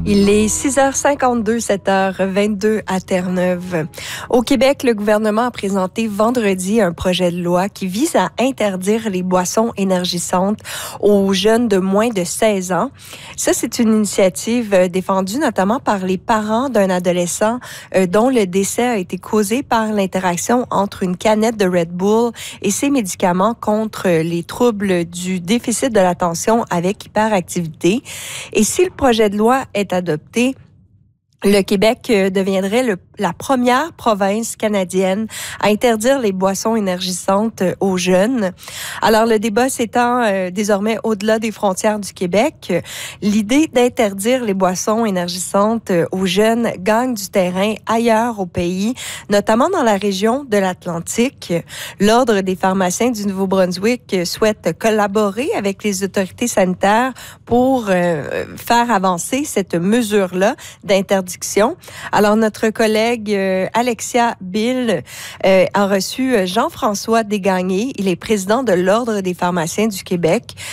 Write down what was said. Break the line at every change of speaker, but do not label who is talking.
Il est 6h52, 7h22 à Terre-Neuve. Au Québec, le gouvernement a présenté vendredi un projet de loi qui vise à interdire les boissons énergisantes aux jeunes de moins de 16 ans. Ça, c'est une initiative défendue notamment par les parents d'un adolescent dont le décès a été causé par l'interaction entre une canette de Red Bull et ses médicaments contre les troubles du déficit de l'attention avec hyperactivité. Et si le projet de loi est adopté, le Québec deviendrait la première province canadienne à interdire les boissons énergisantes aux jeunes. Alors, le débat s'étend désormais au-delà des frontières du Québec. L'idée d'interdire les boissons énergisantes aux jeunes gagne du terrain ailleurs au pays, notamment dans la région de l'Atlantique. L'Ordre des pharmaciens du Nouveau-Brunswick souhaite collaborer avec les autorités sanitaires pour faire avancer cette mesure-là d'interdiction. Alors, notre collègue Alexia Bill a reçu Jean-François Desgagnés. Il est président de l'Ordre des pharmaciens du Québec.